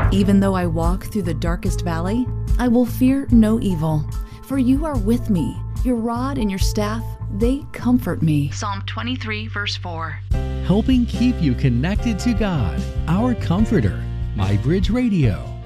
Even though I walk through the darkest valley, I will fear no evil, for you are with me. Your rod and your staff, they comfort me. Psalm 23, verse 4. Helping keep you connected to God, our comforter. MyBridge Radio.